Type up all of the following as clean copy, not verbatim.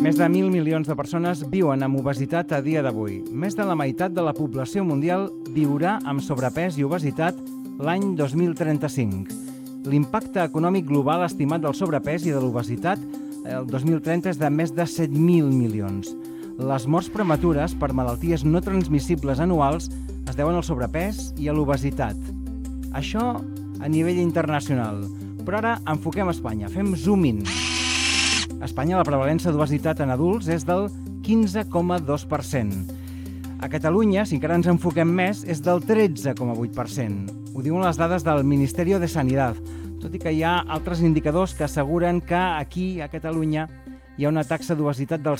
Més de 1.000 milions de persones viuen amb obesitat a dia d'avui. Més de la meitat de la població mundial viurà amb sobrepès i obesitat l'any 2035. L'impacte econòmic global estimat del sobrepès i de l'obesitat el 2030 és de més de 7.000 milions. Les morts prematures per malalties no transmissibles anuals es deuen al sobrepès i a l'obesitat. Això a nivell internacional. Però ara enfoquem Espanya, fem zoom-in. A Espanya la prevalença d'obesitat en adults és del 15,2%. A Catalunya, si encara ens enfoquem més, és del 13,8%. Ho diuen les dades del Ministerio de Sanidad, tot i que hi ha altres indicadors que asseguren que aquí, a Catalunya, hi ha una taxa d'obesitat del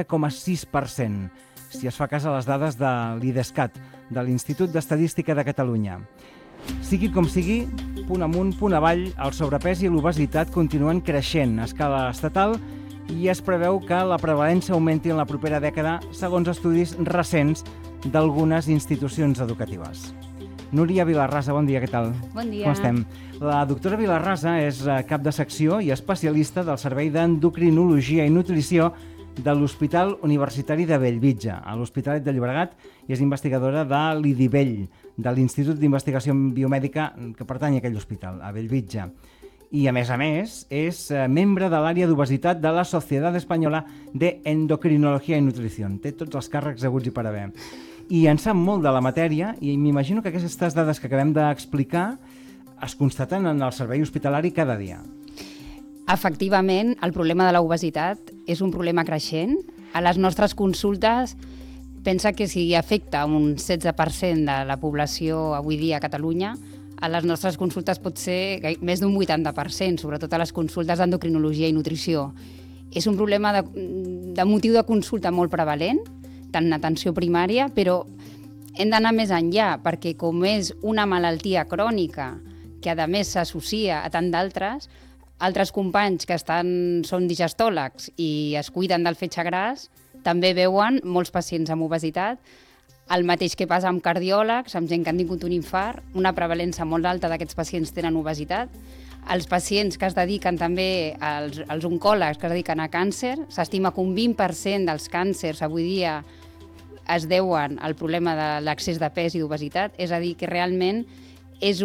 16,6%, si es fa cas a les dades de l'IDESCAT, de l'Institut d'Estadística de Catalunya. Sigui com sigui, punt amunt, punt avall, el sobrepès i l'obesitat continuen creixent a escala estatal i es preveu que la prevalença augmenti en la propera dècada, segons estudis recents d'algunes institucions educatives. Núria Vilarrasa, bon dia, què tal? Bon dia. Com estem? La doctora Vilarrasa és cap de secció i especialista del Servei d'Endocrinologia i Nutrició de l'Hospital Universitari de Bellvitge, a l'Hospitalet de Llobregat, i és investigadora de l'IDIVELL, de l'Institut d'Investigació Biomèdica que pertany a aquell hospital, a Bellvitge. I, a més, és membre de l'àrea d'obesitat de la Societat Espanyola d'Endocrinologia i Nutrició. Té tots els càrrecs haguts i per haver. I en sap molt de la matèria i m'imagino que aquestes dades que acabem d'explicar es constaten en el servei hospitalari cada dia. Efectivament, el problema de l'obesitat és un problema creixent. A les nostres consultes, pensa que si afecta un 16% de la població avui dia a Catalunya, a les nostres consultes pot ser més d'un 80%, sobretot a les consultes d'endocrinologia i nutrició. És un problema de motiu de consulta molt prevalent, tant en atenció primària, però hem d'anar més enllà, perquè com és una malaltia crònica que a més s'associa a tant d'altres, altres companys que són digestòlegs i es cuiden del fetge gras també veuen molts pacients amb obesitat, el mateix que passa amb cardiòlegs, amb gent que han tingut un infart, una prevalença molt alta d'aquests pacients tenen obesitat. Els pacients que es dediquen també, els oncòlegs que es dediquen a càncer, s'estima que un 20% dels càncers avui dia es deuen al problema de l'excés de pes i d'obesitat, és a dir, que realment és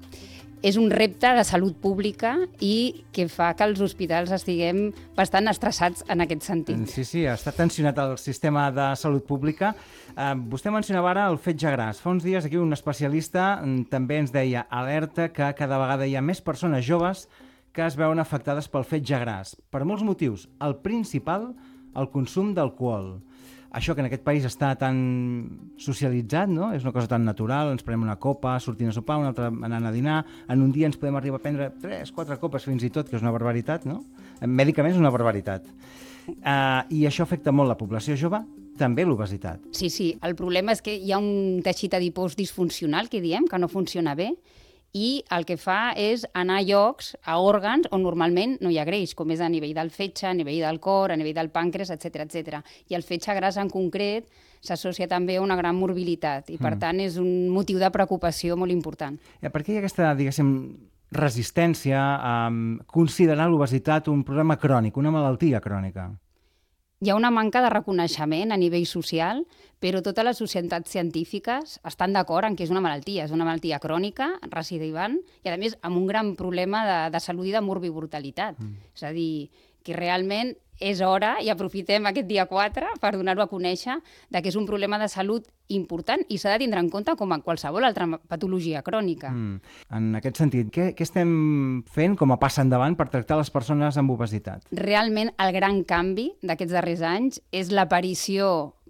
un repte de salut pública i que fa que els hospitals estiguem bastant estressats en aquest sentit. Sí, està tensionat el sistema de salut pública. Vostè mencionava ara el fetge gras. Fa uns dies aquí un especialista també ens deia alerta que cada vegada hi ha més persones joves que es veuen afectades pel fetge gras. Per molts motius. El principal, el consum d'alcohol. Això que en aquest país està tan socialitzat, no? És una cosa tan natural, ens prenem una copa, sortim a sopar, una altra anant a dinar, en un dia ens podem arribar a prendre 3-4 copes fins i tot, que és una barbaritat, no? Mèdicament és una barbaritat. I això afecta molt la població jove, també l'obesitat. Sí, el problema és que hi ha un teixit adipós disfuncional, que diem, que no funciona bé, i el que fa és anar a llocs, a òrgans, on normalment no hi ha greix, com és a nivell del fetge, a nivell del cor, a nivell del pàncreas, etc. I el fetge gras en concret s'associa també a una gran morbilitat i, per tant, és un motiu de preocupació molt important. Per què hi ha aquesta, diguéssim, resistència a considerar l'obesitat un problema crònic, una malaltia crònica? Hi ha una manca de reconeixement a nivell social, però totes les societats científiques estan d'acord en que és una malaltia crònica, recidivant, i a més amb un gran problema de salut i de morbibrutalitat. És a dir, que realment és hora, i aprofitem aquest dia 4 per donar-ho a conèixer, que és un problema de salut important i s'ha de tindre en compte com en qualsevol altra patologia crònica. En aquest sentit, què estem fent com a pas endavant per tractar les persones amb obesitat? Realment el gran canvi d'aquests darrers anys és l'aparició